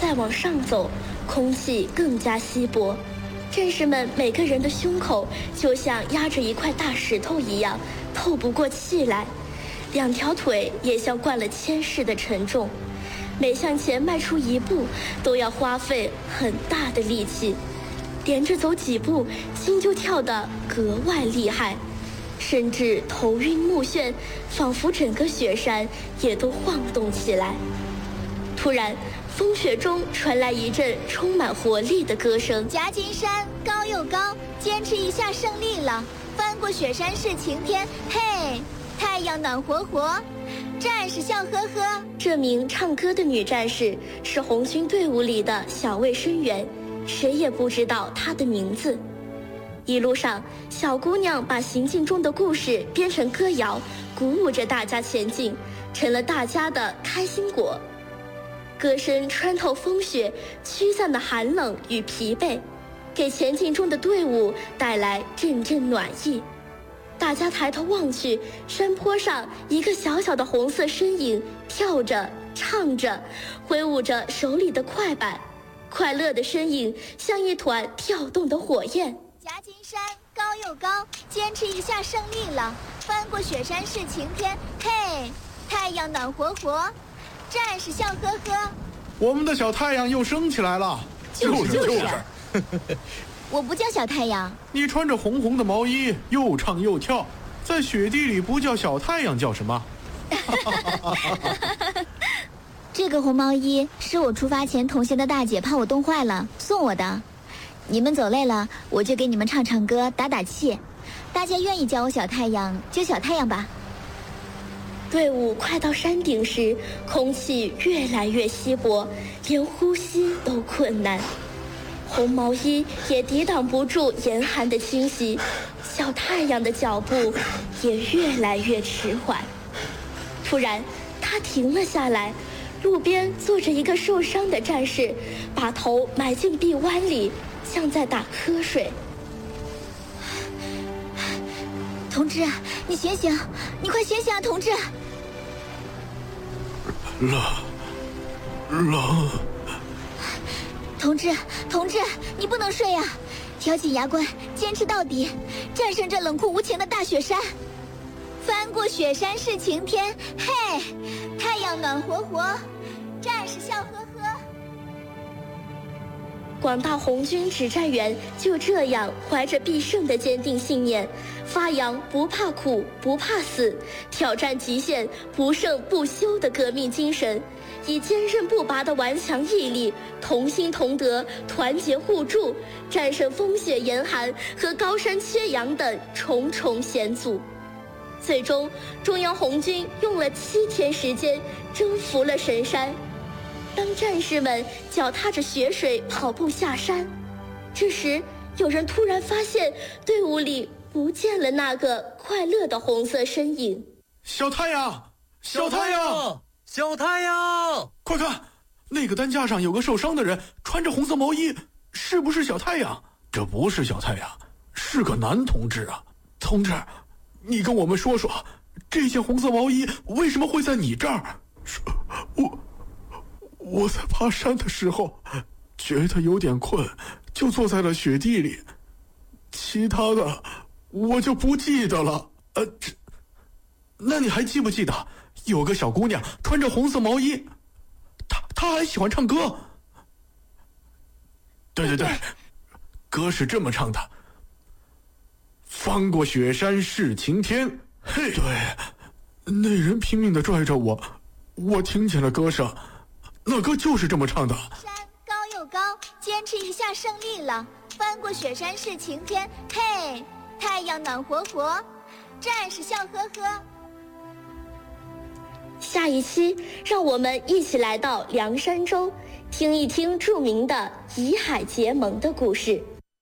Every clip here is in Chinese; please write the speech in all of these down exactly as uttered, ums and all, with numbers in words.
再往上走，空气更加稀薄，战士们每个人的胸口就像压着一块大石头一样，透不过气来，两条腿也像灌了铅似的沉重，每向前迈出一步都要花费很大的力气，连着走几步心就跳得格外厉害，甚至头晕目眩，仿佛整个雪山也都晃动起来。突然风雪中传来一阵充满活力的歌声： 夹金山高又高，坚持一下胜利了，翻过雪山是晴天，嘿，太阳暖和和，战士笑呵呵。 这名唱歌的女战士是红军队伍里的小卫生员，谁也不知道她的名字。一路上，小姑娘把行进中的故事编成歌谣，鼓舞着大家前进，成了大家的开心果。歌声穿透风雪，驱散了寒冷与疲惫，给前进中的队伍带来阵阵暖意。大家抬头望去，山坡上一个小小的红色身影跳着唱着，挥舞着手里的快板，快乐的身影像一团跳动的火焰。 夹金山高又高，坚持一下胜利了，翻过雪山是晴天，嘿，太阳暖和和，战士笑呵呵。 我们的小太阳又升起来了。 就是就是。我不叫小太阳。 你穿着红红的毛衣，又唱又跳，在雪地里不叫小太阳叫什么？ 这个红毛衣是我出发前同行的大姐怕我冻坏了送我的。你们走累了，我就给你们唱唱歌打打气，大家愿意叫我小太阳就小太阳吧。 队伍快到山顶时，空气越来越稀薄，连呼吸都困难，红毛衣也抵挡不住严寒的侵袭，小太阳的脚步也越来越迟缓。突然他停了下来，路边坐着一个受伤的战士，把头埋进臂弯里，像在打瞌睡。 同志，你醒醒，你快醒醒啊，同志！ 冷，冷。 同志，同志，你不能睡啊！咬紧牙关，坚持到底，战胜这冷酷无情的大雪山。翻过雪山是晴天，嘿，太阳暖和和，战士笑呵呵。 广大红军指战员就这样怀着必胜的坚定信念，发扬不怕苦不怕死，挑战极限不胜不休的革命精神，以坚韧不拔的顽强毅力，同心同德，团结互助，战胜风雪严寒和高山缺氧等重重险阻。最终，中央红军用了七天时间征服了神山。当战士们脚踏着雪水跑步下山，这时有人突然发现队伍里不见了那个快乐的红色身影。 小太阳，小太阳， 小太阳， 快看，那个担架上有个受伤的人，穿着红色毛衣，是不是小太阳？这不是小太阳，是个男同志啊。同志，你跟我们说说，这件红色毛衣为什么会在你这儿？我我在爬山的时候觉得有点困，就坐在了雪地里，其他的我就不记得了。呃，这，那你还记不记得有个小姑娘穿着红色毛衣，她她还喜欢唱歌。对对对，歌是这么唱的：翻过雪山是晴天，嘿。对，那人拼命地拽着我，我听见了歌声，那歌就是这么唱的。 山高又高，坚持一下胜利了，翻过雪山是晴天，嘿，太阳暖和和，战士笑呵呵。 下一期让我们一起来到凉山州，听一听著名的沂海结盟的故事。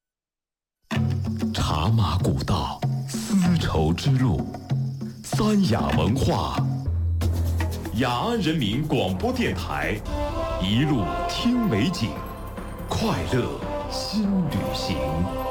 茶马古道，丝绸之路，三雅文化，雅安人民广播电台，一路听美景，快乐新旅行。